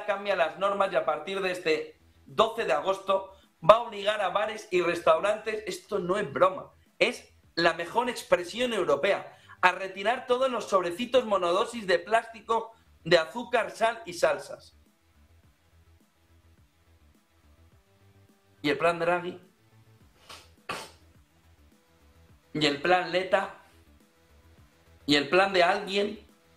ya cambia las normas y a partir de este 12 de agosto va a obligar a bares y restaurantes, esto no es broma, es la mejor expresión europea, a retirar todos los sobrecitos monodosis de plástico de azúcar, sal y salsas. ¿Y el plan Draghi? ¿Y el plan Letta? ¿Y el plan de alguien?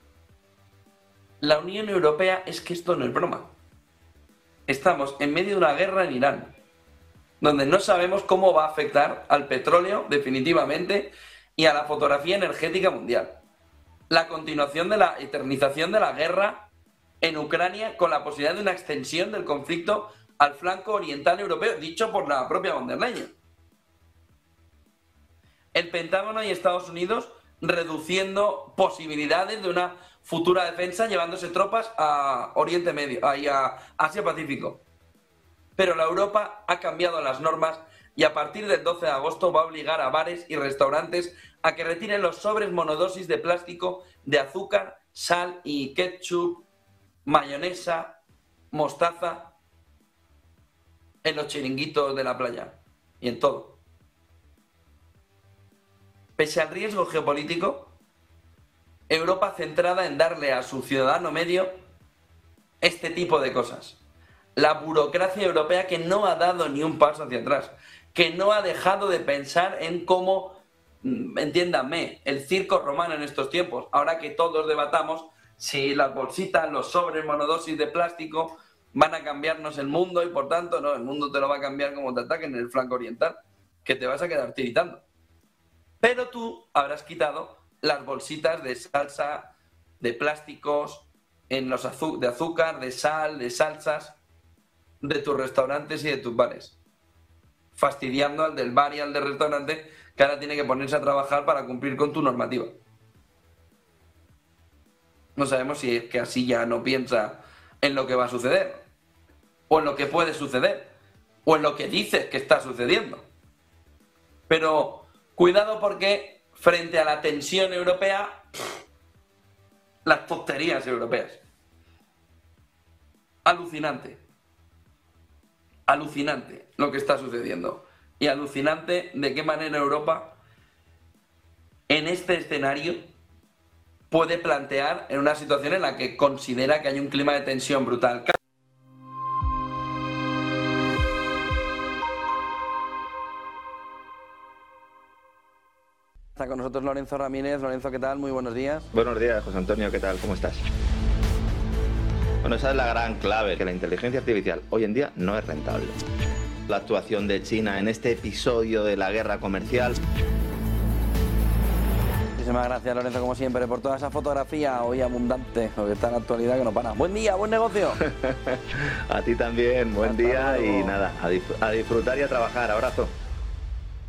La Unión Europea, es que esto no es broma. Estamos en medio de una guerra en Irán, donde no sabemos cómo va a afectar al petróleo definitivamente y a la fotografía energética mundial. La continuación de la eternización de la guerra en Ucrania con la posibilidad de una extensión del conflicto al flanco oriental europeo, dicho por la propia von der Leyen. El Pentágono y Estados Unidos reduciendo posibilidades de una futura defensa, llevándose tropas a Oriente Medio, a Asia-Pacífico. Pero la Europa ha cambiado las normas y a partir del 12 de agosto va a obligar a bares y restaurantes a que retiren los sobres monodosis de plástico de azúcar, sal y ketchup, mayonesa, mostaza en los chiringuitos de la playa y en todo. Pese al riesgo geopolítico, Europa centrada en darle a su ciudadano medio este tipo de cosas. La burocracia europea que no ha dado ni un paso hacia atrás, que no ha dejado de pensar en cómo, entiéndanme, el circo romano en estos tiempos, ahora que todos debatamos si las bolsitas, los sobres monodosis de plástico van a cambiarnos el mundo y por tanto no, el mundo te lo va a cambiar como te ataquen en el flanco oriental, que te vas a quedar tiritando. Pero tú habrás quitado las bolsitas de salsa, de plásticos, de azúcar, de sal, de salsas, de tus restaurantes y de tus bares. Fastidiando al del bar y al del restaurante que ahora tiene que ponerse a trabajar para cumplir con tu normativa. No sabemos si es que así ya no piensa en lo que va a suceder, o en lo que puede suceder, o en lo que dices que está sucediendo. Pero cuidado porque frente a la tensión europea, las tonterías europeas. Alucinante. Alucinante lo que está sucediendo. Y alucinante de qué manera Europa, en este escenario, puede plantear en una situación en la que considera que hay un clima de tensión brutal. Está con nosotros Lorenzo Ramírez. Lorenzo, ¿qué tal? Muy buenos días. Buenos días, José Antonio, ¿qué tal? ¿Cómo estás? Bueno, esa es la gran clave, que la inteligencia artificial hoy en día no es rentable. La actuación de China en este episodio de la guerra comercial. Muchísimas gracias, Lorenzo, como siempre, por toda esa fotografía hoy abundante, lo que está en la actualidad que no para. Buen día, buen negocio. A ti también, buen día y nada, a disfrutar y a trabajar. Abrazo.